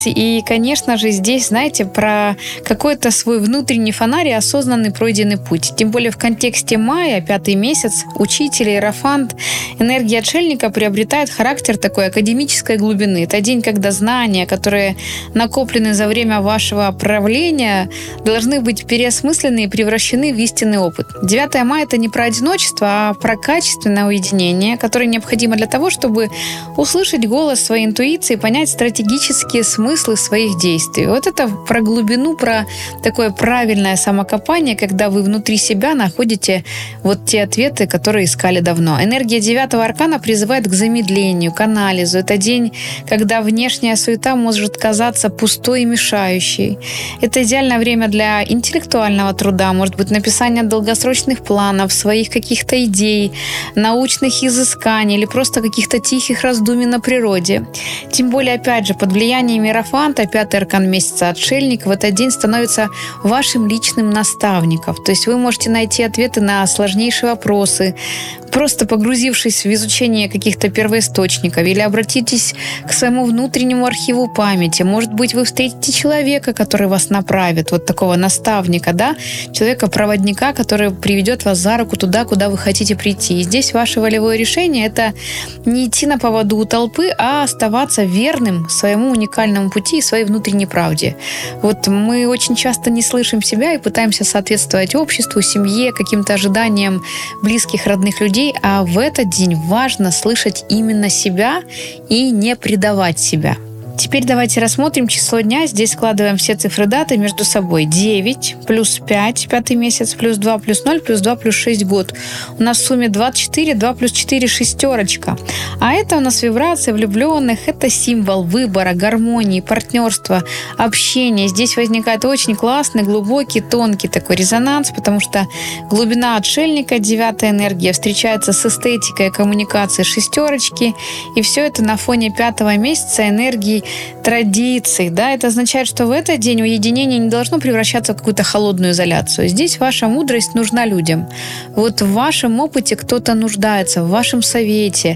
И, конечно же, здесь, знаете, про какой-то свой внутренний фонарь и осознанный пройденный путь. Тем более в контексте мая, 5-й месяц, учитель, иерофант, энергия отшельника приобретает характер такой академической глубины. Это день, когда знания, которые накоплены за время вашего правления, должны быть переосмыслены и превращены в истинный опыт. 9 мая – это не про одиночество, а про качественное уединение, которое необходимо для того, чтобы услышать голос своей интуиции, понять стратегические смыслы своих действий. Вот это про глубину, про такое правильное самокопание, когда вы внутри себя находите вот те ответы, которые искали давно. Энергия 9-го аркана призывает к замедлению, к анализу. Это день, когда внешняя суета может казаться пустой и мешающей. Это идеальное время для интеллектуального труда, может быть, написания долгосрочных планов, своих каких-то идей, научных изысканий или просто каких-то тихих раздумий на природе. Тем более, опять же, под влиянием иерофанта, 5-й аркан месяца отшельник, в этот день становится вашим личным наставником. То есть вы можете найти ответы на сложнейшие вопросы, просто погрузившись в изучение каких-то первоисточников, или обратитесь к своему внутреннему архиву памяти. Может быть, вы встретите человека, который вас направит, вот такого наставника, да, человека-проводника, который приведет вас за руку туда, куда вы хотите прийти. И здесь ваше волевое решение – это не идти на поводу у толпы, а оставаться верным своему уникальному пути и своей внутренней правде. Вот мы очень часто не слышим себя и пытаемся соответствовать обществу, семье, каким-то ожиданиям близких, родных людей, а в этот день важно слышать именно себя и не предавать себя. Теперь давайте рассмотрим число дня. Здесь складываем все цифры даты между собой. 9 плюс 5, 5-й месяц, плюс 2 плюс 0, плюс 2 плюс 6 год. У нас в сумме 24, 2 плюс 4 шестерочка. А это у нас вибрация влюбленных, это символ выбора, гармонии, партнерства, общения. Здесь возникает очень классный, глубокий, тонкий такой резонанс, потому что глубина отшельника, 9-я энергия, встречается с эстетикой, коммуникацией шестерочки. И все это на фоне 5-го месяца энергии традиций, да, это означает, что в этот день уединение не должно превращаться в какую-то холодную изоляцию. Здесь ваша мудрость нужна людям. Вот в вашем опыте кто-то нуждается, в вашем совете,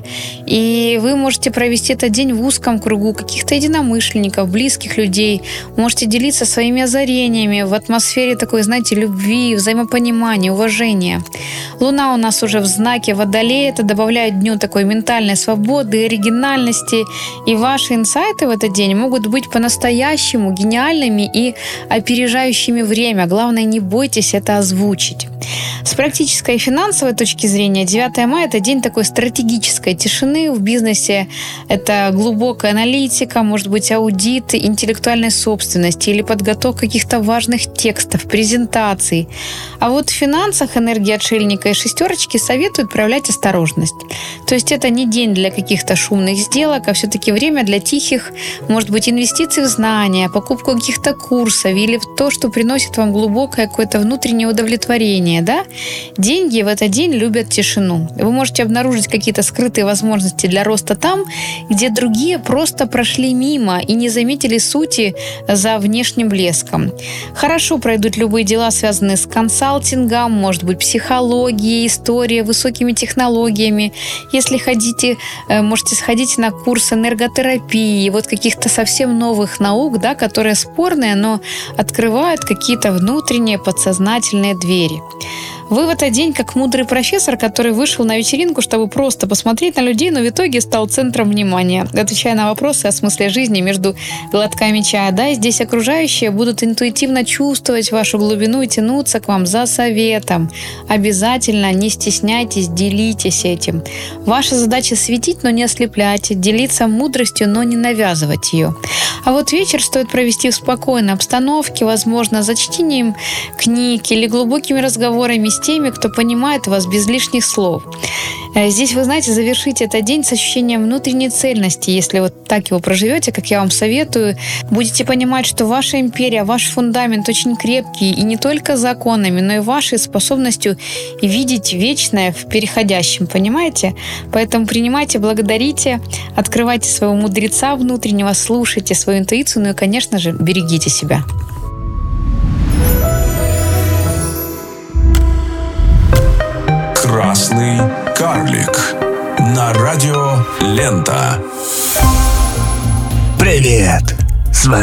и вы можете провести этот день в узком кругу каких-то единомышленников, близких людей, можете делиться своими озарениями в атмосфере такой, знаете, любви, взаимопонимания, уважения. Луна у нас уже в знаке Водолея, это добавляет дню такой ментальной свободы, оригинальности, и ваши инсайты в этот день могут быть по-настоящему гениальными и опережающими время. Главное, не бойтесь это озвучить. С практической и финансовой точки зрения 9 мая – это день такой стратегической тишины в бизнесе. Это глубокая аналитика, может быть, аудит интеллектуальной собственности или подготовка каких-то важных текстов, презентаций. А вот в финансах энергия отшельника и шестерочки советуют проявлять осторожность. То есть это не день для каких-то шумных сделок, а все-таки время для тихих, может быть, инвестиций в знания, покупку каких-то курсов или в то, что приносит вам глубокое какое-то внутреннее удовлетворение, да? Деньги в этот день любят тишину. Вы можете обнаружить какие-то скрытые возможности для роста там, где другие просто прошли мимо и не заметили сути за внешним блеском. Хорошо пройдут любые дела, связанные с консалтингом, может быть, психологией, историей, высокими технологиями. Если хотите, можете сходить на курс энерготерапии, вот каких-то совсем новых наук, да, которые спорные, но открывают какие-то внутренние подсознательные двери. Вы в этот день как мудрый профессор, который вышел на вечеринку, чтобы просто посмотреть на людей, но в итоге стал центром внимания, отвечая на вопросы о смысле жизни между глотками чая. Да, и здесь окружающие будут интуитивно чувствовать вашу глубину и тянуться к вам за советом. Обязательно не стесняйтесь, делитесь этим. Ваша задача светить, но не ослеплять, делиться мудростью, но не навязывать ее. А вот вечер стоит провести в спокойной обстановке, возможно, за чтением книг или глубокими разговорами с теми, кто понимает вас без лишних слов. Здесь, вы знаете, завершите этот день с ощущением внутренней цельности. Если вот так его проживете, как я вам советую, будете понимать, что ваша империя, ваш фундамент очень крепкий, и не только законами, но и вашей способностью видеть вечное в переходящем, понимаете? Поэтому принимайте, благодарите, открывайте своего мудреца внутреннего, слушайте свою интуицию, ну и, конечно же, берегите себя. Красный карлик на радио Лента. Привет!